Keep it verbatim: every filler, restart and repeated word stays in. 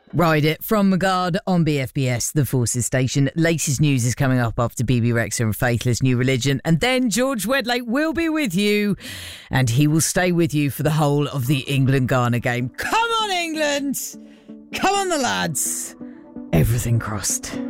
Ride It from Magard on B F B S, the Forces station. Latest news is coming up after B B Rexa and Faithless New Religion. And then George Wedlake will be with you. And he will stay with you for the whole of the England-Ghana game. Come on, England! Come on, the lads! Everything crossed.